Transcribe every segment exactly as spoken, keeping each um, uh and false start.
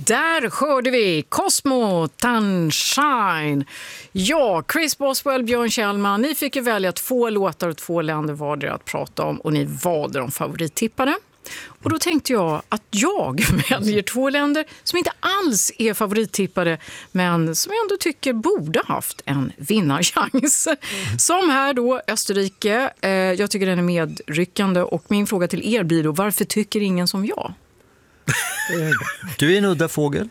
Där hörde vi Cosmo Sunshine. Ja, Chris Boswell, Björn Kjellman, ni fick ju välja två låtar och två länder vardera att prata om och ni valde de favorittippade. Och då tänkte jag att jag väljer två länder som inte alls är favorittippade men som jag ändå tycker borde haft en vinnarchans. Mm. Som här då Österrike. Eh, jag tycker den är medryckande och min fråga till er blir då, varför tycker ingen som jag? Du är en udda fågel.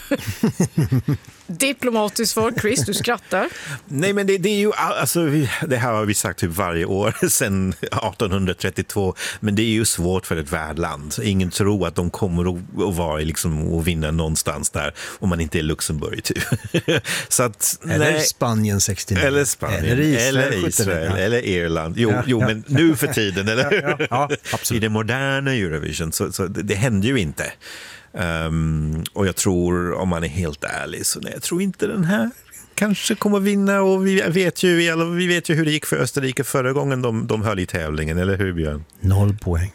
Diplomatiskt svar, Chris, du skrattar. Nej, men det, det är ju, alltså, det här har vi sagt typ varje år sedan arton trettiotvå, men det är ju svårt för ett värdland. Ingen tror att de kommer att, vara liksom, att vinna någonstans där om man inte är Luxemburg typ. Så att, eller nej. Spanien sextionio. Eller Spanien, eller Israel, eller, Israel, ja. Eller Irland. Jo, ja, jo ja. Men nu för tiden, eller ja, ja, ja, absolut. I det moderna Eurovision, så, så det, det händer ju inte. Um, och jag tror, om man är helt ärlig, så nej, jag tror inte den här kanske kommer vinna. Och vi vet ju, vi vet ju hur det gick för Österrike förra gången de, de höll i tävlingen, eller hur, Björn? Noll poäng.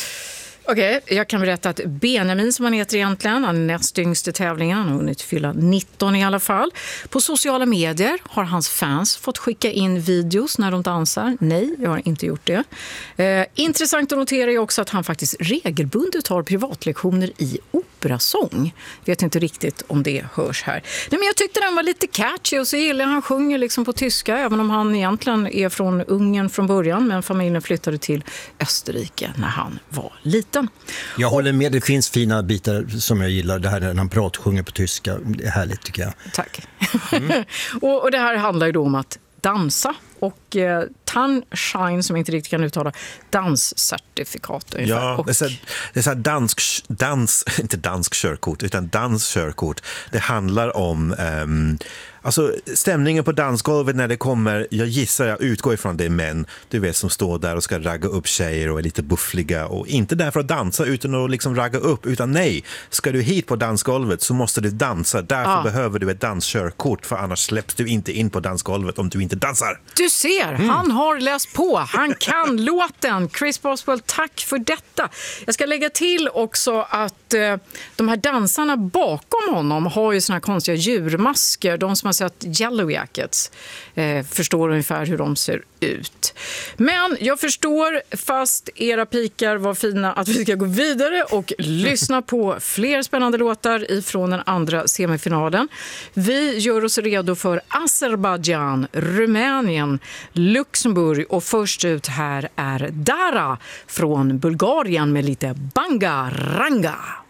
Okej, okay, jag kan berätta att Benjamin, som han heter egentligen, han är näst yngst i tävlingen, han har hunnit fylla nitton i alla fall. På sociala medier har hans fans fått skicka in videos när de dansar. Nej, jag har inte gjort det. Eh, intressant att notera är också att han faktiskt regelbundet har privatlektioner i operasång. Vet inte riktigt om det hörs här. Nej, men jag tyckte den var lite catchy och så gillar han sjunger liksom på tyska, även om han egentligen är från Ungern från början, men familjen flyttade till Österrike när han var liten. Jag håller med, det finns fina bitar som jag gillar. Det här när han pratsjunger på tyska, det är härligt tycker jag. Tack. Mm. och, och det här handlar ju då om att dansa och eh, Sunshine, som jag inte riktigt kan uttala, danscertifikat ungefär. Ja, och... det är så, det är så dansk, dans, inte dansk körkort utan danskörkort. Det handlar om um, alltså stämningen på dansgolvet när det kommer, jag gissar, jag utgår ifrån det är män, du vet, som står där och ska ragga upp tjejer och är lite buffliga och inte där för att dansa utan att liksom ragga upp, utan nej, ska du hit på dansgolvet så måste du dansa, därför ja. behöver du ett danskörkort, för annars släpps du inte in på dansgolvet om du inte dansar. Du ser, mm. han har läst på, han kan låten. Chris Boswell, tack för detta. Jag ska lägga till också att eh, de här dansarna bakom honom har ju såna här konstiga djurmasker, de som har sett Yellow Jackets eh, förstår ungefär hur de ser ut. Men jag förstår, fast era pikar var fina, att vi ska gå vidare och lyssna på fler spännande låtar ifrån den andra semifinalen. Vi gör oss redo för Azerbaijan, Rumänien, Luxemburg och först ut här är Dara från Bulgarien med lite Banga Ranga.